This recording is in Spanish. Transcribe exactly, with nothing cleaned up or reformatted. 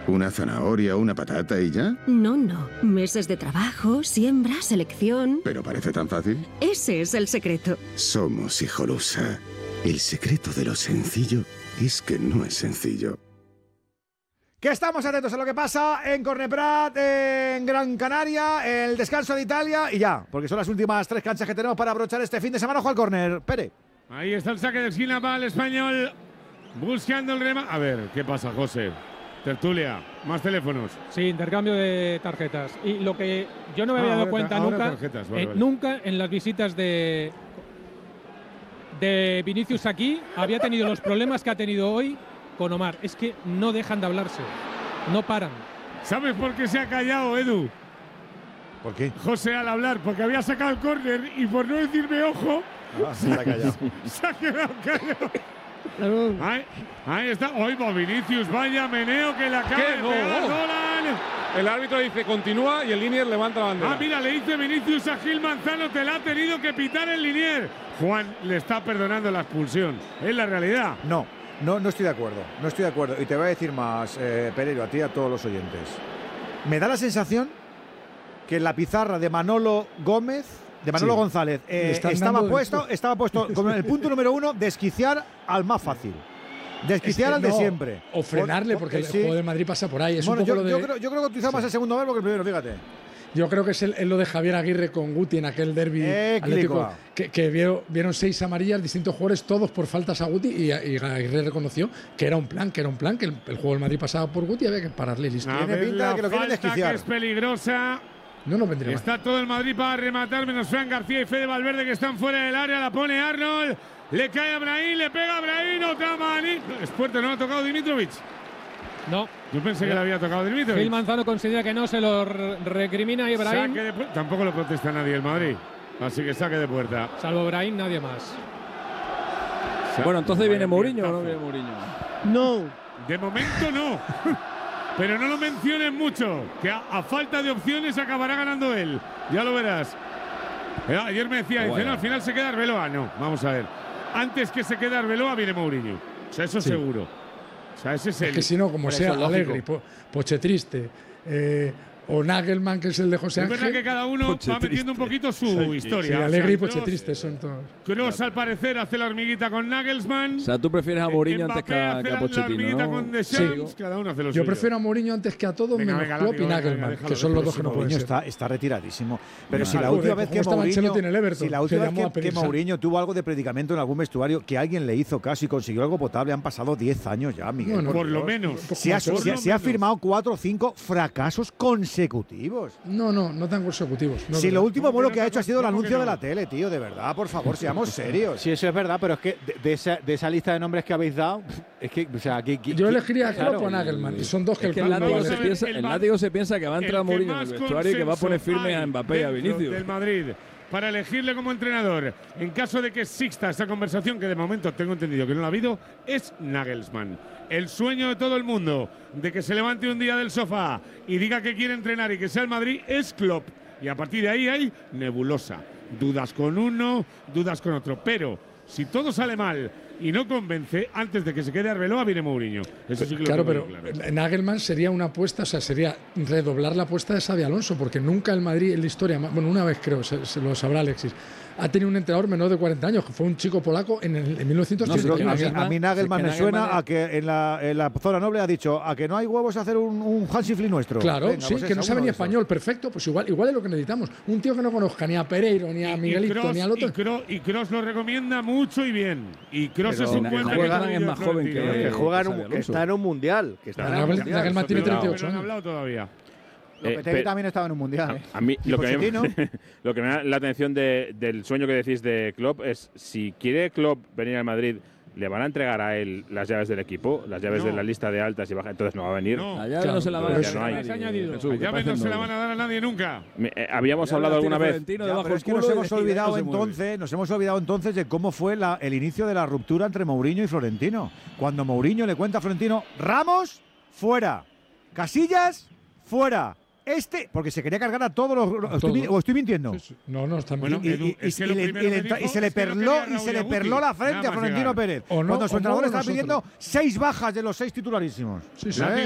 ¿Una zanahoria, una patata y ya? No, no. Meses de trabajo, siembra, selección. ¿Pero parece tan fácil? Ese es el secreto. Somos Hijolusa. El secreto de lo sencillo es que no es sencillo. Que estamos atentos a lo que pasa en Corneprat, en Gran Canaria, el descanso de Italia y ya, porque son las últimas tres canchas que tenemos para abrochar este fin de semana. Ojo al córner, Pere. Ahí está el saque de esquina para el Español, buscando el rema. A ver, ¿qué pasa, José? Tertulia, más teléfonos. Sí, intercambio de tarjetas. Y lo que yo no me había Ah, dado ahora, cuenta ahora nunca, tarjetas, vale, eh, vale. nunca en las visitas de, de Vinicius aquí había tenido los problemas que ha tenido hoy con Omar. Es que no dejan de hablarse, no paran. ¿Sabes por qué se ha callado, Edu? ¿Por qué? José al hablar, porque había sacado el córner y por no decirme ojo, Ah, se ha callado. se ha quedado callado. Ahí, ahí está. Oigo, Vinicius, vaya meneo que le acaba ¿Qué? de No. pegar Dolan. El árbitro dice continúa y el Linier levanta la bandera. Ah, mira, le dice Vinicius a Gil Manzano, te la ha tenido que pitar el Linier. Juan le está perdonando la expulsión. Es la realidad. No, no, no estoy de acuerdo. No estoy de acuerdo. Y te voy a decir más, eh, Pereiro, a ti y a todos los oyentes. Me da la sensación que en la pizarra de Manolo Gómez, de Manolo Sí. González, eh, están estaba dando puesto, después. estaba puesto con el punto número uno, desquiciar al más fácil. Desquiciar Es que al de no, siempre. O frenarle, Por- porque el sí. juego de Madrid pasa por ahí. Es Bueno, un poco yo, lo de, yo, creo, yo creo que utilizaba más el segundo verbo que el primero, fíjate. yo creo que es, el, es lo de Javier Aguirre con Guti en aquel derbi Eh, atlético, clico. que, que vieron, vieron seis amarillas, distintos jugadores, todos por faltas a Guti, y, y Aguirre reconoció que era un plan, que era un plan, que el, el juego del Madrid pasaba por Guti y había que pararle y listo. A Tiene ver pinta de la que lo quieren falta, desquiciar. que es peligrosa. No nos vendría mal. Está todo el Madrid para rematar, menos Fran García y Fede Valverde, que están fuera del área. La pone Arnold, le cae a Brahim, le pega a Brahim, otra manita. Es fuerte, ¿no ha tocado Dimitrovic? No. Yo pensé que le había tocado Dimitrovic. Gil Manzano considera que no se lo re- recrimina a Ibrahim. Saque de pu- Tampoco lo protesta nadie el Madrid. Así que saque de puerta. Salvo Brahim, nadie más. Bueno, entonces viene Mourinho o no viene Mourinho. No. De momento no. Pero no lo menciones mucho, que a, a falta de opciones acabará ganando él. Ya lo verás. Eh, ayer me decía, dice, Bueno. no, al final se queda Arbeloa. No, vamos a ver. Antes que se quede Arbeloa viene Mourinho. O sea, eso Sí. seguro. O sea, ese es el… Es que si no, como Por sea eso es lógico. Allegri, po, Pochetriste, eh, o Nagelman, que es el de José Es verdad Ángel. que cada uno va metiendo un poquito su historia. Sí, O sea, Allegri y Kroos- Pochetriste son todos. Kroos, al parecer, hace la hormiguita con Nagelsmann. O sea, tú prefieres a Mourinho antes que a, Mbappé que a hace la- la hormiguita Pochettino, con ¿no? Deschamps. Cada uno hace lo Yo suyo. prefiero a Mourinho antes que a todos, Venga, menos venga, Klopp látigo, y venga, Nagelman, venga, que son los Pero dos si que no pueden Mourinho ser. está, está retiradísimo. Pero Ya, si la joder, última vez ¿cómo que estaba Mourinho, Ancelotti en el Everton? si la Que última llamó a vez que, que pedir sal. Mourinho tuvo algo de predicamento en algún vestuario, que alguien le hizo caso y consiguió algo potable, han pasado diez años ya, Miguel. Bueno, Por lo menos. Se ha, Por se ha- lo se ha menos. firmado cuatro o cinco fracasos consecutivos. No, no, no tan consecutivos. No, Si no, lo no. último ¿Cómo bueno que que no ha hecho ha sido el ¿Cómo que anuncio de no? la tele, tío, de verdad, por favor, seamos serios. Sí, eso es verdad, pero es que de, de esa, de esa lista de nombres que habéis dado, es que, o sea, aquí. Yo elegiría a Klopp Claro, o a Nagelman, y son dos que Es que el el plan no látigo, vale. se Vamos a ver, piensa, el el ma- látigo se piensa que va a entrar El que Mourinho en más el vestuario y que va a poner consenso firme a hay Mbappé y a dentro Vinicius. del Madrid para elegirle como entrenador, en caso de que exista esta conversación, que de momento tengo entendido que no la ha habido, es Nagelsmann. El sueño de todo el mundo de que se levante un día del sofá y diga que quiere entrenar y que sea el Madrid es Klopp. Y a partir de ahí hay nebulosa. Dudas con uno, dudas con otro. Pero si todo sale mal y no convence, antes de que se quede Arbeloa viene Mourinho. Eso sí que Claro, lo tengo pero claro. Nagelman sería una apuesta, o sea, sería redoblar la apuesta de Xabi Alonso, porque nunca el Madrid en la historia, bueno, una vez creo, se, se lo sabrá Alexis, ha tenido un entrenador menor de cuarenta años, que fue un chico polaco en, el, en mil novecientos treinta y uno. a, mí, a mí Nagelman es me que suena Nagelman a que en la, en la zona noble ha dicho a que no hay huevos a hacer un, un Hansi Flick nuestro. Claro, Venga, sí, pues que no esa, sabe uno ni de esos. español, perfecto, pues igual, igual es lo que necesitamos. Un tío que no conozca ni a Pereiro, ni a Miguelito, Kroos- ni al otro. Y Kroos, y Kroos lo recomienda mucho y bien. Y Kroos Pero es un Na- puente Nagelman que es más joven Florentino, que- ¿eh? que juega en un- Xabi que Alonso. está en un mundial. Que está en un Nagel- mundial. Nagelman tiene Pero- treinta y ocho pero no han años. hablado todavía. Lopetegui Eh, también estaba en un mundial. ¿eh? A mí ¿Y lo que, me, Pochettino? lo que me da la atención de- del sueño que decís de Klopp es si quiere Klopp venir al Madrid, ¿le van a entregar a él las llaves del equipo? Las llaves No. de la lista de altas y bajas, entonces no va a venir. No. La llave no se la van a Entonces dar no a hay. nadie. Se ha añadido. Jesús, Las que llaves parecen no se la dobles. van a dar a nadie nunca. Me- eh, habíamos Ya hablado las tiene alguna vez. Florentino Ya, debajo pero del es que culo nos y hemos de ahí olvidado no se mueve. entonces, nos hemos olvidado entonces de cómo fue la, el inicio de la ruptura entre Mourinho y Florentino. Cuando Mourinho le cuenta a Florentino, Ramos, fuera. Casillas, fuera. Este, porque se quería cargar a todos los. A estoy, todos. ¿O estoy mintiendo? Sí, sí. No, no, está Bueno, Y, bien. Edu, y- y- es que y lo le- primero y le que entra- dijo y se le es que no perló quería y se le Raúl perló Aguti. la frente Nada a más Florentino llegar. Pérez. O no, cuando su o entrenador no, estaba nosotros. pidiendo seis bajas de los seis titularísimos. Sí, sí. ¿Eh?